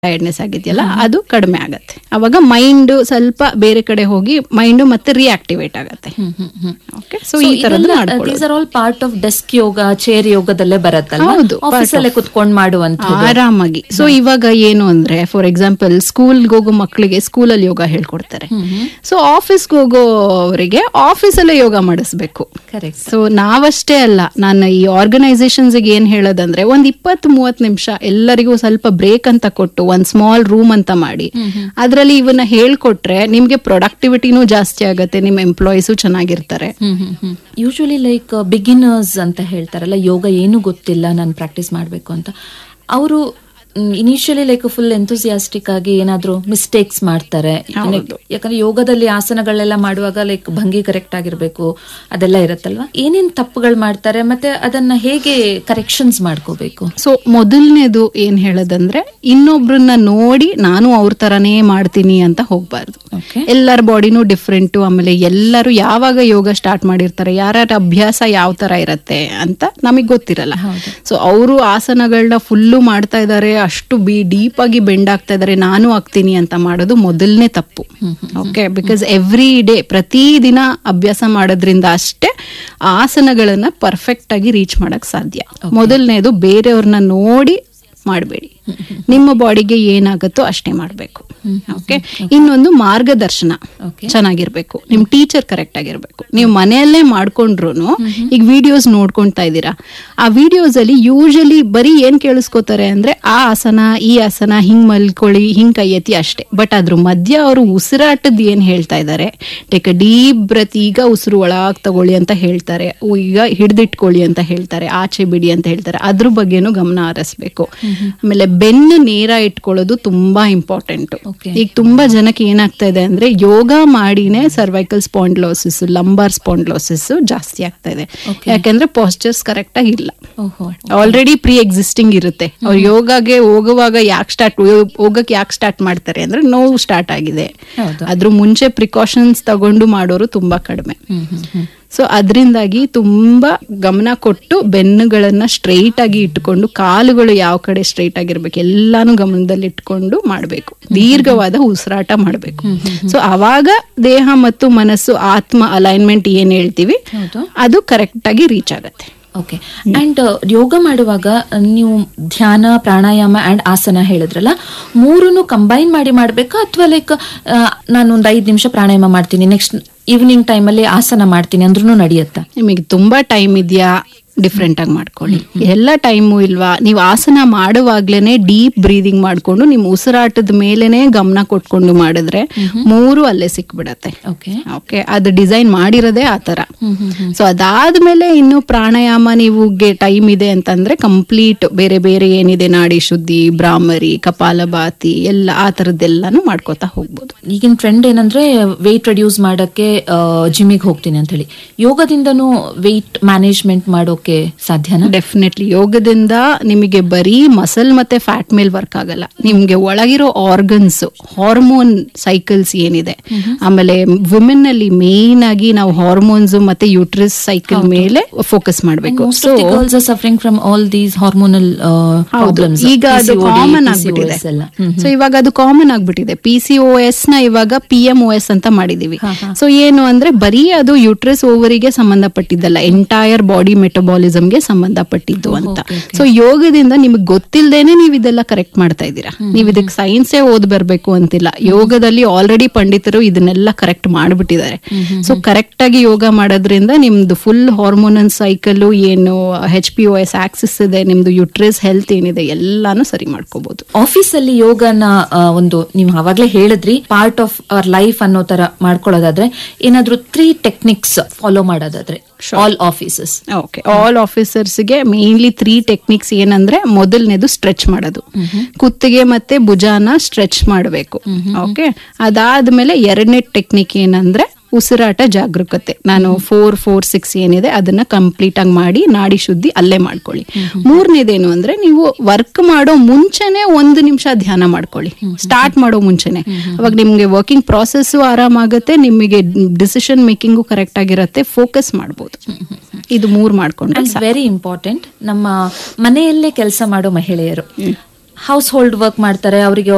Tiredness ಆಗಿದೆಯಲ್ಲ ಅದು ಕಡಿಮೆ ಆಗತ್ತೆ. ಅವಾಗ ಮೈಂಡ್ ಸ್ವಲ್ಪ ಬೇರೆ ಕಡೆ ಹೋಗಿ ಮೈಂಡ್ ಮತ್ತೆ ರಿಯಾಕ್ಟಿವೇಟ್ ಆಗತ್ತೆ. ಓಕೆ, ಸೊ ಈ ತರದ್ದು these are all part of desk yoga, chair ಯೋಗದಲ್ಲೇ ಬರುತ್ತಲ್ಲ. ಹೌದು, ಆಫೀಸಲ್ಲೇ ಕುತ್ಕೊಂಡು ಮಾಡುವಂತ ಆರಾಮಾಗಿ. ಸೊ ಇವಾಗ ಏನು ಅಂದ್ರೆ, ಫಾರ್ ಎಕ್ಸಾಂಪಲ್ ಸ್ಕೂಲ್ಗೆ ಹೋಗೋ ಮಕ್ಕಳಿಗೆ ಸ್ಕೂಲಲ್ಲಿ ಯೋಗ ಹೇಳ್ಕೊಡ್ತಾರೆ. ಸೊ ಆಫೀಸ್ಗೆ ಹೋಗೋವರಿಗೆ ಆಫೀಸಲ್ಲೇ ಯೋಗ ಮಾಡಿಸ್ಬೇಕು. ಸೊ ನಾವಷ್ಟೇ ಅಲ್ಲ, ನಾನು ಈ ಆರ್ಗನೈಸೇಷನ್ಸ್ ಏನ್ ಹೇಳೋದಂದ್ರೆ, ಒಂದ್ 20-30 ನಿಮಿಷ ಎಲ್ಲರಿಗೂ ಸ್ವಲ್ಪ ಬ್ರೇಕ್ ಅಂತ ಕೊಟ್ಟು ಒಂದ್ ಸ್ಮಾಲ್ ರೂಮ್ ಅಂತ ಮಾಡಿ ಅದ್ರಲ್ಲಿ ಇವನ್ನ ಹೇಳ್ಕೊಟ್ರೆ ನಿಮ್ಗೆ ಪ್ರೊಡಕ್ಟಿವಿಟಿನೂ ಜಾಸ್ತಿ ಆಗತ್ತೆ, ನಿಮ್ ಎಂಪ್ಲಾಯೀಸು ಚೆನ್ನಾಗಿರ್ತಾರೆ. ಯೂಶುವಲಿ ಲೈಕ್ ಬಿಗಿನರ್ಸ್ ಅಂತ ಹೇಳ್ತಾರಲ್ಲ, ಯೋಗ ಏನು ಗೊತ್ತಿಲ್ಲ, ನಾನು ಪ್ರಾಕ್ಟೀಸ್ ಮಾಡ್ಬೇಕು ಅಂತ, ಅವರು ಇನಿಷಿಯಲಿ ಲೈಕ್ ಫುಲ್ ಎಂಥೂಸಿಯಾಸ್ಟಿಕ್ ಆಗಿ ಏನಾದ್ರು ಮಿಸ್ಟೇಕ್ಸ್ ಮಾಡ್ತಾರೆ. ಯಾಕಂದ್ರೆ ಯೋಗದಲ್ಲಿ ಆಸನಗಳೆಲ್ಲ ಮಾಡುವಾಗ ಲೈಕ್ ಭಂಗಿ ಕರೆಕ್ಟ್ ಆಗಿರ್ಬೇಕು, ಅದೆಲ್ಲ ಇರತ್ತಲ್ವಾ. ಏನೇನ್ ತಪ್ಪುಗಳು ಮಾಡ್ತಾರೆ ಮತ್ತೆ ಅದನ್ನ ಹೇಗೆ ಕರೆಕ್ಷನ್ಸ್ ಮಾಡ್ಕೋಬೇಕು? ಸೊ ಮೊದಲನೇದು ಏನ್ ಹೇಳೋದಂದ್ರೆ, ಇನ್ನೊಬ್ರನ್ನ ನೋಡಿ ನಾನು ಅವ್ರ ತರಾನೇ ಮಾಡ್ತೀನಿ ಅಂತ ಹೋಗ್ಬಾರ್ದು. ಎಲ್ಲರ ಬಾಡಿನೂ ಡಿಫ್ರೆಂಟ್. ಆಮೇಲೆ ಎಲ್ಲರೂ ಯಾವಾಗ ಯೋಗ ಸ್ಟಾರ್ಟ್ ಮಾಡಿರ್ತಾರೆ, ಯಾರ ಅಭ್ಯಾಸ ಯಾವ ತರ ಇರತ್ತೆ ಅಂತ ನಮಗ್ ಗೊತ್ತಿರಲ್ಲ. ಸೊ ಅವರು ಆಸನಗಳನ್ನ ಫುಲ್ಲು ಮಾಡ್ತಾ ಇದಾರೆ, ಅಷ್ಟು ಡೀಪ್ ಆಗಿ ಬೆಂಡ್ ಆಗ್ತಾ ಇದಾರೆ, ನಾನು ಆಗ್ತೀನಿ ಅಂತ ಮಾಡೋದು ಮೊದಲನೇ ತಪ್ಪು. ಓಕೆ, ಬಿಕಾಸ್ ಎವ್ರಿ ಡೇ ಪ್ರತಿದಿನ ಅಭ್ಯಾಸ ಮಾಡೋದ್ರಿಂದ ಅಷ್ಟೇ ಆಸನಗಳನ್ನ ಪರ್ಫೆಕ್ಟ್ ಆಗಿ ರೀಚ್ ಮಾಡಕ್ ಸಾಧ್ಯ. ಮೊದಲನೇದು ಬೇರೆಯವ್ರನ್ನ ನೋಡಿ ಮಾಡಬೇಡಿ, ನಿಮ್ಮ ಬಾಡಿಗೆ ಏನಾಗುತ್ತೋ ಅಷ್ಟೇ ಮಾಡಬೇಕು. ಓಕೆ, ಇನ್ನೊಂದು ಮಾರ್ಗದರ್ಶನ ಚೆನ್ನಾಗಿರ್ಬೇಕು, ನಿಮ್ ಟೀಚರ್ ಕರೆಕ್ಟ್ ಆಗಿರ್ಬೇಕು. ನೀವು ಮನೆಯಲ್ಲೇ ಮಾಡ್ಕೊಂಡ್ರು ಈಗ ವಿಡಿಯೋಸ್ ನೋಡ್ಕೊಂತಾ ಇದ್ದೀರಾ, ಆ ವಿಡಿಯೋಸ್ ಅಲ್ಲಿ ಯೂಶಲಿ ಬರೀ ಏನ್ ಕೇಳಿಸ್ಕೋತಾರೆ ಅಂದ್ರೆ ಆ ಆಸನ ಈ ಆಸನ, ಹಿಂಗ್ ಮಲ್ಕೊಳ್ಳಿ, ಹಿಂಗ್ ಕೈ ಎತ್ತಿ ಅಷ್ಟೇ. ಬಟ್ ಅದ್ರ ಮಧ್ಯ ಅವರು ಉಸಿರಾಟದ ಏನ್ ಹೇಳ್ತಾ ಇದ್ದಾರೆ, ಟೇಕ್ ಅ ಡೀಪ್ ಬ್ರೆತ್, ಈಗ ಉಸಿರು ಒಳಗ್ ತಗೊಳ್ಳಿ ಅಂತ ಹೇಳ್ತಾರೆ, ಈಗ ಹಿಡ್ದಿಟ್ಕೊಳ್ಳಿ ಅಂತ ಹೇಳ್ತಾರೆ, ಆಚೆ ಬಿಡಿ ಅಂತ ಹೇಳ್ತಾರೆ, ಅದ್ರ ಬಗ್ಗೆನೂ ಗಮನ ಹರಿಸ್ಬೇಕು. ಆಮೇಲೆ ಬೆನ್ನು ನೇರ ಇಟ್ಕೊಳ್ಳೋದು ತುಂಬಾ ಇಂಪಾರ್ಟೆಂಟ್. ಈಗ ತುಂಬಾ ಜನಕ್ಕೆ ಏನಾಗ್ತಾ ಇದೆ ಅಂದ್ರೆ, ಯೋಗ ಮಾಡಿನೇ ಸರ್ವೈಕಲ್ ಸ್ಪಾಂಡ್ಲೋಸಿಸ್, ಲಂಬಾರ್ ಸ್ಪಾಂಡ್ಲೋಸಿಸ್ ಜಾಸ್ತಿ ಆಗ್ತಾ ಇದೆ. ಯಾಕಂದ್ರೆ ಪಾಸ್ಚರ್ಸ್ ಕರೆಕ್ಟ್ ಆಗಿ ಇಲ್ಲ, ಆಲ್ರೆಡಿ ಪ್ರೀ ಎಕ್ಸಿಸ್ಟಿಂಗ್ ಇರುತ್ತೆ. ಅವ್ರು ಯೋಗಕ್ಕೆ ಹೋಗುವಾಗ ಹೋಗಕ್ಕೆ ಯಾಕೆ ಸ್ಟಾರ್ಟ್ ಮಾಡ್ತಾರೆ ಅಂದ್ರೆ, ನೋವು ಸ್ಟಾರ್ಟ್ ಆಗಿದೆ. ಅದ್ರ ಮುಂಚೆ ಪ್ರಿಕಾಷನ್ಸ್ ತಗೊಂಡು ಮಾಡೋರು ತುಂಬಾ ಕಡಿಮೆ. ಸೊ ಅದರಿಂದಾಗಿ ತುಂಬಾ ಗಮನ ಕೊಟ್ಟು ಬೆನ್ನುಗಳನ್ನ ಸ್ಟ್ರೈಟ್ ಆಗಿ ಇಟ್ಕೊಂಡು, ಕಾಲುಗಳು ಯಾವ ಕಡೆ ಸ್ಟ್ರೈಟ್ ಆಗಿರ್ಬೇಕು ಎಲ್ಲಾನು ಗಮನದಲ್ಲಿ ಇಟ್ಕೊಂಡು ಮಾಡಬೇಕು. ದೀರ್ಘವಾದ ಉಸಿರಾಟ ಮಾಡಬೇಕು. ಸೊ ಅವಾಗ ದೇಹ ಮತ್ತು ಮನಸ್ಸು, ಆತ್ಮ ಅಲೈನ್ಮೆಂಟ್ ಏನ್ ಹೇಳ್ತೀವಿ ಅದು ಕರೆಕ್ಟ್ ಆಗಿ ರೀಚ್ ಆಗತ್ತೆ. ಓಕೆ, ಅಂಡ್ ಯೋಗ ಮಾಡುವಾಗ ನೀವು ಧ್ಯಾನ, ಪ್ರಾಣಾಯಾಮ ಅಂಡ್ ಆಸನ ಹೇಳಿದ್ರಲ್ಲ, ಮೂರನ್ನು ಕಂಬೈನ್ ಮಾಡಿ ಮಾಡ್ಬೇಕಾ, ಅಥವಾ ಲೈಕ್ ನಾನು ಒಂದ್ 5 ನಿಮಿಷ ಪ್ರಾಣಾಯಾಮ ಮಾಡ್ತೀನಿ, ನೆಕ್ಸ್ಟ್ ಈವ್ನಿಂಗ್ ಟೈಮಲ್ಲಿ ಆಸನ ಮಾಡ್ತೀನಿ ಅಂದ್ರೂ ನಡೆಯುತ್ತಾ? ನಿಮಗೆ ತುಂಬಾ ಟೈಮ್ ಇದೆಯಾ, ಡಿಫ್ರೆಂಟ್ ಆಗಿ ಮಾಡ್ಕೊಳ್ಳಿ. ಎಲ್ಲ ಟೈಮು ಇಲ್ವಾ, ನೀವು ಆಸನ ಮಾಡುವಾಗ್ಲೇನೆ ಡೀಪ್ ಬ್ರೀದಿಂಗ್ ಮಾಡ್ಕೊಂಡು ನಿಮ್ ಉಸಿರಾಟದ ಮೇಲೆನೆ ಗಮನ ಕೊಟ್ಕೊಂಡು ಮಾಡಿದ್ರೆ 3 ಅಲ್ಲೇ ಸಿಕ್ಬಿಡತ್ತೆ. ಓಕೆ, ಅದು ಡಿಸೈನ್ ಮಾಡಿರೋದೇ ಆತರ. ಸೊ ಅದಾದ್ಮೇಲೆ ಇನ್ನು ಪ್ರಾಣಾಯಾಮ ನೀವು ಟೈಮ್ ಇದೆ ಅಂತಂದ್ರೆ ಕಂಪ್ಲೀಟ್ ಬೇರೆ ಬೇರೆ ಏನಿದೆ, ನಾಡಿ ಶುದ್ಧಿ, ಭ್ರಾಮರಿ, ಕಪಾಲಭಾತಿ ಎಲ್ಲ ಆ ತರದ್ದೆಲ್ಲಾನು ಮಾಡ್ಕೋತಾ ಹೋಗ್ಬೋದು. ಈಗಿನ ಟ್ರೆಂಡ್ ಏನಂದ್ರೆ ವೆಯ್ಟ್ ರೆಡ್ಯೂಸ್ ಮಾಡಕ್ಕೆ ಜಿಮ್ಮಿಗೆ ಹೋಗ್ತೀನಿ ಅಂತ ಹೇಳಿ, ಯೋಗದಿಂದನೂ ವೆಯ್ಟ್ ಮ್ಯಾನೇಜ್ಮೆಂಟ್ ಮಾಡೋಕೆ ಸಾಧ್ಯನಾ? ಡೆಫಿನೆಟ್ಲಿ. ಯೋಗದಿಂದ ನಿಮಗೆ ಬರೀ ಮಸಲ್ ಮತ್ತೆ ಫ್ಯಾಟ್ ಮೇಲೆ ವರ್ಕ್ ಆಗಲ್ಲ, ನಿಮ್ಗೆ ಒಳಗಿರೋ ಆರ್ಗನ್ಸ್, ಹಾರ್ಮೋನ್ ಸೈಕಲ್ಸ್ ಏನಿದೆ, ಆಮೇಲೆ ವುಮೆನ್ ಅಲ್ಲಿ ಮೇನ್ ಆಗಿ ನಾವು ಹಾರ್ಮೋನ್ಸ್ ಮತ್ತೆ ಯೂಟ್ರಸ್ ಸೈಕಲ್ ಮೇಲೆ ಫೋಕಸ್ ಮಾಡಬೇಕು. Suffering from all these hormonal problems. ಈಗ ಅದು ಕಾಮನ್ ಆಗ್ಬಿಟ್ಟಿದೆ. ಸೊ ಇವಾಗ ಅದು ಕಾಮನ್ ಆಗ್ಬಿಟ್ಟಿದೆ. PCOS ನ ಇವಾಗ PMOS ಅಂತ ಮಾಡಿದೀವಿ. ಸೊ ಏನು ಅಂದ್ರೆ, ಬರೀ ಅದು ಯೂಟ್ರಸ್ ಓವರಿಗೆ ಸಂಬಂಧಪಟ್ಟಿದ್ದಲ್ಲ, ಎಂಟೈರ್ ಬಾಡಿ ಮೆಟಬಾಲಿಸಮ್ಗೆ ಸಂಬಂಧಪಟ್ಟಿದ್ದು ಅಂತ. ಸೊ ಯೋಗದಿಂದ ನಿಮಗೆ ಗೊತ್ತಿಲ್ಲದೇನೆ ನೀವು ಇದೆಲ್ಲ ಕರೆಕ್ಟ್ ಮಾಡ್ತಾ ಇದ್ದೀರಾ. ನೀವು ಇದಕ್ಕೆ ಸೈನ್ಸೇ ಓದ್ ಬರ್ಬೇಕು ಅಂತಿಲ್ಲ, ಯೋಗದಲ್ಲಿ ಆಲ್ರೆಡಿ ಪಂಡಿತರು ಇದನ್ನೆಲ್ಲ ಕರೆಕ್ಟ್ ಮಾಡ್ಬಿಟ್ಟಿದ್ದಾರೆ. ಸೊ ಕರೆಕ್ಟ್ ಆಗಿ ಯೋಗ ಮಾಡೋದ್ರಿಂದ ನಿಮ್ದು ಫುಲ್ ಹಾರ್ಮೋನಲ್ ಸೈಕಲ್ ಏನು, HPOS ಆಕ್ಸಿಸ್ ಇದೆ, ನಿಮ್ದು ಯುಟ್ರಸ್ ಹೆಲ್ತ್ ಏನಿದೆ ಎಲ್ಲಾನು ಸರಿ ಮಾಡ್ಕೋಬಹುದು. ಆಫೀಸ್ ಅಲ್ಲಿ ಯೋಗನ ಒಂದು ನೀವು ಅವಾಗ್ಲೇ ಹೇಳಿದ್ರಿ ಪಾರ್ಟ್ ಆಫ್ ಅವರ್ ಲೈಫ್ ಅನ್ನೋ ತರ ಮಾಡ್ಕೊಳ್ಳೋದಾದ್ರೆ, ಏನಾದ್ರೂ 3 ಟೆಕ್ನಿಕ್ಸ್ ಫಾಲೋ ಮಾಡೋದಾದ್ರೆ all offices? Okay, all ಆಫೀಸರ್ಸ್ಗೆ mainly 3 techniques ಏನಂದ್ರೆ, ಮೊದಲನೇದು ಸ್ಟ್ರೆಚ್ ಮಾಡೋದು, ಕುತ್ತಿಗೆ ಮತ್ತೆ ಭುಜಾನ ಸ್ಟ್ರೆಚ್ ಮಾಡಬೇಕು. ಓಕೆ, ಅದಾದ್ಮೇಲೆ ಎರಡನೇ ಟೆಕ್ನಿಕ್ ಏನಂದ್ರೆ ಉಸಿರಾಟ ಜಾಗರೂಕತೆ. ನಾನು 4-4-6 ಏನಿದೆ ಅದನ್ನ ಕಂಪ್ಲೀಟ್ ಆಗಿ ಮಾಡಿ ನಾಡಿ ಶುದ್ಧಿ ಅಲ್ಲೇ ಮಾಡ್ಕೊಳ್ಳಿ. ಮೂರನೇದೇನು ಅಂದ್ರೆ, ನೀವು ವರ್ಕ್ ಮಾಡೋ ಮುಂಚೆನೆ 1 ನಿಮಿಷ ಧ್ಯಾನ ಮಾಡ್ಕೊಳ್ಳಿ, ಸ್ಟಾರ್ಟ್ ಮಾಡೋ ಮುಂಚೆನೆ. ಅವಾಗ ನಿಮ್ಗೆ ವರ್ಕಿಂಗ್ ಪ್ರಾಸೆಸ್ ಆರಾಮಾಗತ್ತೆ, ನಿಮಗೆ ಡಿಸಿಷನ್ ಮೇಕಿಂಗು ಕರೆಕ್ಟ್ ಆಗಿರತ್ತೆ, ಫೋಕಸ್ ಮಾಡಬಹುದು. ಇದು 3 ಮಾಡ್ಕೊಂಡ್ರೆ ವೆರಿ ಇಂಪಾರ್ಟೆಂಟ್. ನಮ್ಮ ಮನೆಯಲ್ಲೇ ಕೆಲಸ ಮಾಡೋ ಮಹಿಳೆಯರು ಹೌಸ್ ಹೋಲ್ಡ್ ವರ್ಕ್ ಮಾಡ್ತಾರೆ, ಅವರಿಗೆ